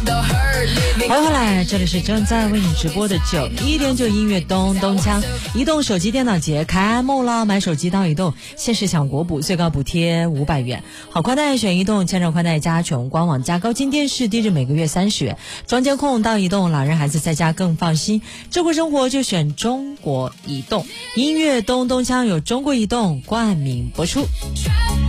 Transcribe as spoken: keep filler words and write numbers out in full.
欢迎回来，这里是正在为你直播的九一点九音乐咚咚锵。移动手机电脑节开幕了，买手机到移动，限时抢国补，最高补贴五百元。好宽带选移动，千兆宽带加权官网加高清电视，低至每个月三十元。装监控到移动，老人孩子在家更放心。智慧生活就选中国移动。音乐咚咚锵由中国移动冠名播出。